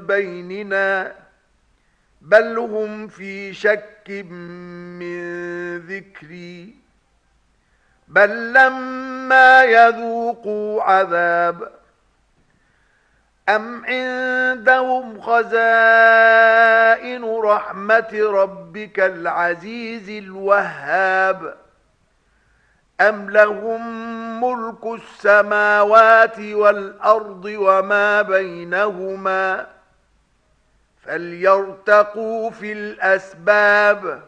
بيننا بل هم في شك من ذكري بل لما يذوقوا عذاب أم عندهم خزائن رحمة ربك العزيز الوهاب أم لهم ملك السماوات والأرض وما بينهما فليرتقوا في الأسباب